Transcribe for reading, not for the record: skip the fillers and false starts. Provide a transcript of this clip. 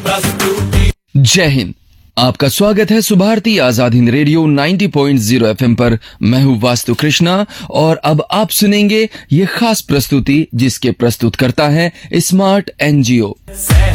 जय हिंद। आपका स्वागत है सुभारती आजाद हिंद रेडियो 90.0 एफएम पर। मैं हूँ वास्तु कृष्णा और अब आप सुनेंगे ये खास प्रस्तुति जिसके प्रस्तुत करता है स्मार्ट एनजीओ।